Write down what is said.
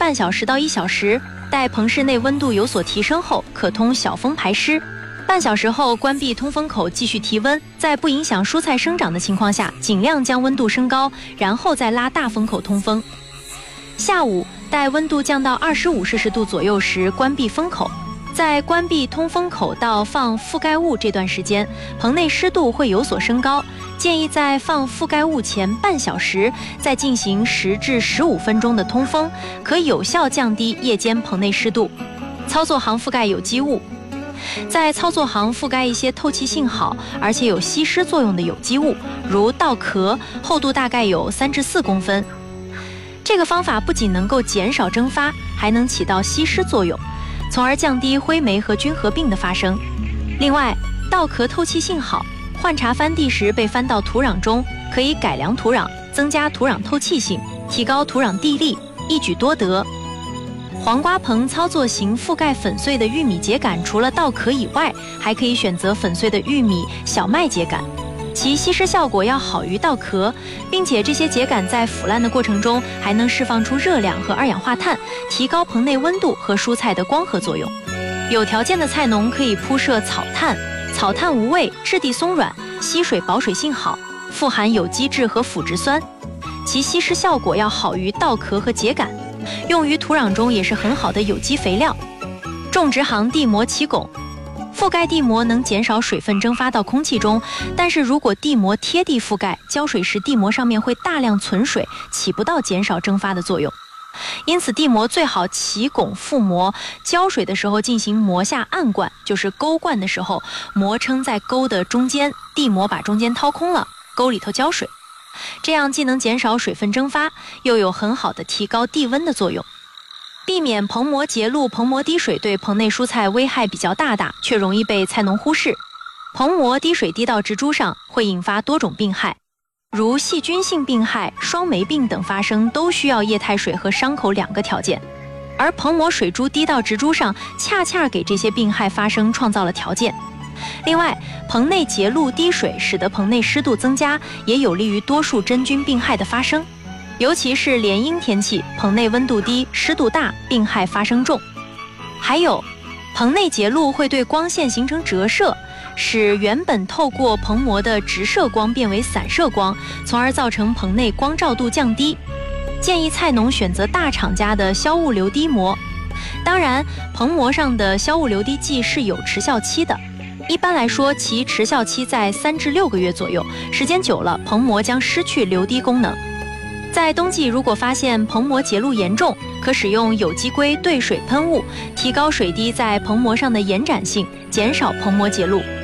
半小时到1小时，待棚室内温度有所提升后，可通小风排湿。半小时后关闭通风口继续提温，在不影响蔬菜生长的情况下，尽量将温度升高，然后再拉大风口通风。下午待温度降到25摄氏度左右时关闭风口。在关闭通风口到放覆盖物这段时间，棚内湿度会有所升高，建议在放覆盖物前半小时再进行10至15分钟的通风，可有效降低夜间棚内湿度。操作行覆盖有机物，在操作行覆盖一些透气性好而且有吸湿作用的有机物，如稻壳，厚度大概有3至4公分。这个方法不仅能够减少蒸发，还能起到吸湿作用，从而降低灰霉和菌合并的发生。另外，稻壳透气性好，换茬翻地时被翻到土壤中，可以改良土壤，增加土壤透气性，提高土壤地力，一举多得。黄瓜棚操作型覆盖粉碎的玉米秸秆，除了稻壳以外，还可以选择粉碎的玉米、小麦秸秆，其吸湿效果要好于稻壳，并且这些秸秆在腐烂的过程中还能释放出热量和2氧化碳，提高棚内温度和蔬菜的光合作用。有条件的菜农可以铺设草炭，草炭无味，质地松软，吸水保水性好，富含有机质和腐殖酸，其吸湿效果要好于稻壳和秸秆，用于土壤中也是很好的有机肥料。种植行地膜起拱，覆盖地膜能减少水分蒸发到空气中，但是如果地膜贴地覆盖，浇水时地膜上面会大量存水，起不到减少蒸发的作用。因此地膜最好起拱覆膜，浇水的时候进行膜下暗灌，就是沟灌的时候，膜撑在沟的中间，地膜把中间掏空了，沟里头浇水，这样既能减少水分蒸发，又有很好的提高地温的作用。避免棚膜结露、棚膜滴水对棚内蔬菜危害比较大，却容易被菜农忽视。棚膜滴水滴到植株上，会引发多种病害，如细菌性病害、霜霉病等发生，都需要液态水和伤口2个条件。而棚膜水珠滴到植株上，恰恰给这些病害发生创造了条件。另外，棚内结露滴水使得棚内湿度增加，也有利于多数真菌病害的发生。尤其是连阴天气，棚内温度低、湿度大，病害发生重。还有，棚内结露会对光线形成折射，使原本透过棚膜的直射光变为散射光，从而造成棚内光照度降低。建议菜农选择大厂家的硝雾流滴膜。当然，棚膜上的硝雾流滴剂是有持效期的，一般来说其持效期在3至6个月左右，时间久了，棚膜将失去流滴功能。在冬季如果发现棚膜结露严重，可使用有机硅兑水喷雾，提高水滴在棚膜上的延展性，减少棚膜结露。